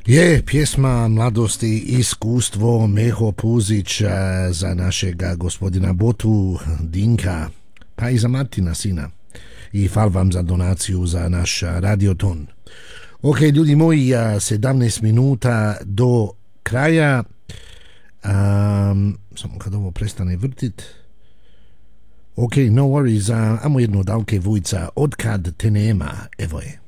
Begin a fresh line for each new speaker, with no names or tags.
Je pjesma Mladosti i iskustvo Meho Puzić za našega gospodina Botu Dinka, pa i za Martina sina. I hvala vam za donaciju za naš radioton. Ok, ljudi moji, 17 minuta do kraja. Samo kad ovo prestane vrtit. Ok, no worries, amo jedno Dalke Vujca, Odkad te nema, evo je.